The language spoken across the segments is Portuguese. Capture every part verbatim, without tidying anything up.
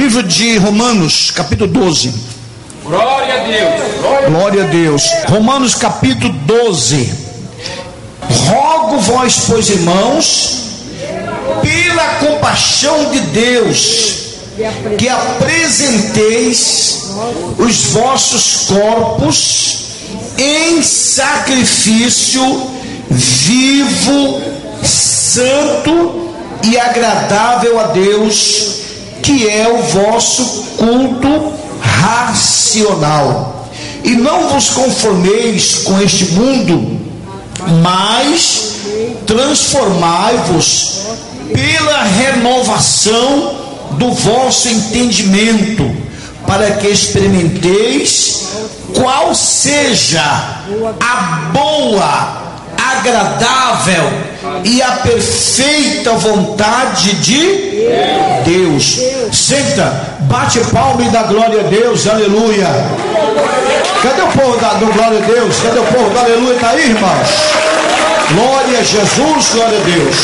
Livro de Romanos, capítulo doze. Glória a Deus. Glória, Glória a Deus. Romanos, capítulo doze. Rogo vós, pois, irmãos, pela compaixão de Deus, que apresenteis os vossos corpos em sacrifício vivo, santo e agradável a Deus, que é o vosso culto racional. E não vos conformeis com este mundo, mas transformai-vos pela renovação do vosso entendimento, para que experimenteis qual seja a boa, agradável e a perfeita vontade de Deus. Senta, bate palma e dá glória a Deus, aleluia. Cadê o povo da do glória a Deus? Cadê o povo da aleluia? Está aí, irmãos? Glória a Jesus, glória a Deus.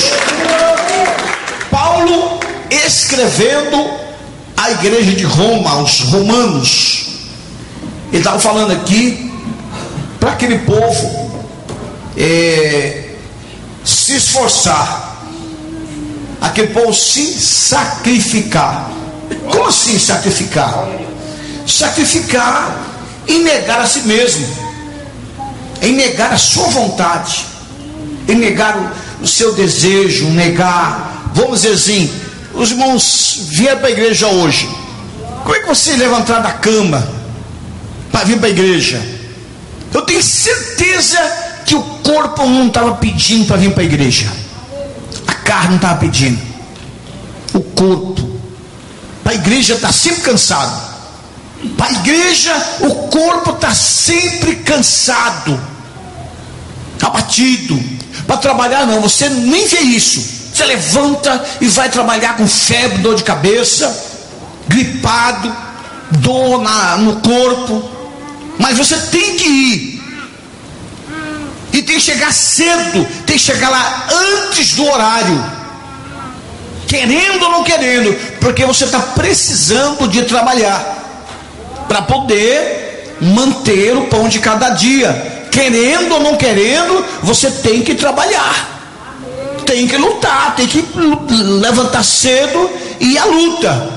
Paulo escrevendo à igreja de Roma, aos romanos, ele estava falando aqui para aquele povo é, se esforçar, aquele povo se sacrificar. Como assim sacrificar? Sacrificar em negar a si mesmo, em negar a sua vontade, em negar o, o seu desejo, negar, vamos dizer assim, os irmãos vieram para a igreja hoje. Como é que você levantar da cama para vir para a igreja? Eu tenho certeza que o corpo não estava pedindo para vir para a igreja, a carne não estava pedindo, o corpo. Para a igreja está sempre cansado. Para a igreja o corpo está sempre cansado, abatido. Para trabalhar não, você nem vê isso. Você levanta e vai trabalhar com febre, dor de cabeça, gripado, dor na, no corpo. Mas você tem que ir. E tem que chegar cedo, tem que chegar lá antes do horário, querendo ou não querendo, porque você está precisando de trabalhar para poder manter o pão de cada dia. Querendo ou não querendo, você tem que trabalhar, tem que lutar, tem que levantar cedo e ir à luta.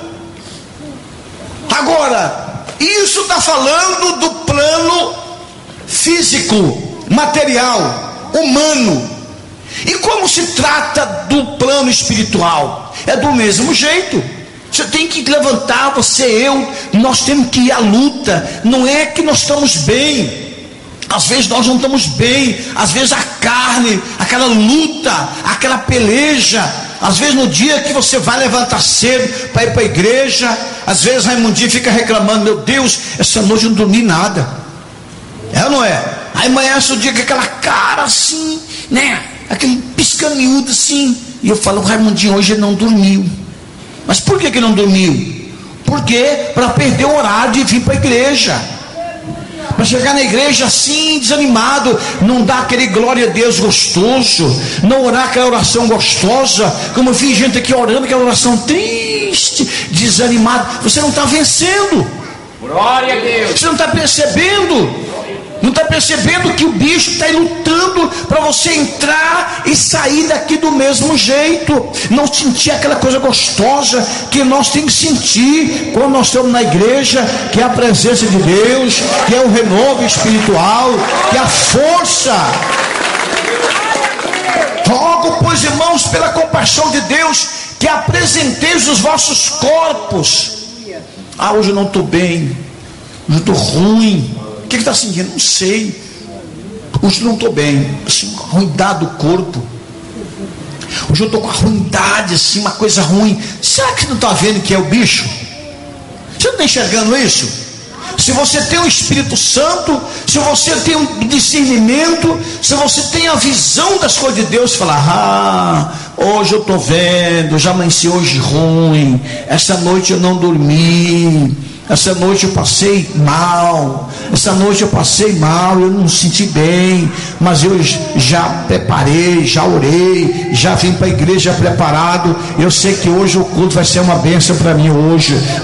Agora, isso está falando do plano físico, material, humano. E como se trata do plano espiritual? É do mesmo jeito. Você tem que levantar, você, eu, nós temos que ir à luta. Não é que nós estamos bem, às vezes nós não estamos bem, às vezes a carne, aquela luta, aquela peleja, às vezes no dia que você vai levantar cedo para ir para a igreja, às vezes Raimundinho fica reclamando: meu Deus, essa noite eu não dormi nada. É ou não é? Aí amanhece o dia com aquela cara assim, né? Aquele pisca-miúdo assim. E eu falo: Raimundinho, hoje ele não dormiu. Mas por que que não dormiu? Porque para perder o horário de vir para a igreja, para chegar na igreja assim, desanimado, não dá aquele glória a Deus gostoso, não orar aquela oração gostosa, como eu vi gente aqui orando aquela oração triste, desanimado. Você não está vencendo. glória a Deus. Você não está percebendo? Não está percebendo que o bicho está lutando para você entrar e sair daqui do mesmo jeito, não sentir aquela coisa gostosa que nós temos que sentir quando nós estamos na igreja, que é a presença de Deus, que é o renovo espiritual, que é a força. Rogo, pois, irmãos, pela compaixão de Deus, que apresenteis os vossos corpos. Ah, hoje eu não estou bem, hoje eu estou ruim. O que está sentindo? Não sei. Hoje eu não estou bem, assim, uma ruindade do corpo. Hoje eu estou com uma ruindade, assim, uma coisa ruim. Será que você não está vendo que é o bicho? Você não está enxergando isso? Se você tem o Espírito Santo, se você tem um discernimento, se você tem a visão das coisas de Deus, fala: ah, hoje eu estou vendo, já amanheci hoje ruim, essa noite eu não dormi, essa noite eu passei mal, essa noite eu passei mal, eu não senti bem, mas eu já preparei, já orei, já vim para a igreja preparado, eu sei que hoje o culto vai ser uma bênção para mim hoje.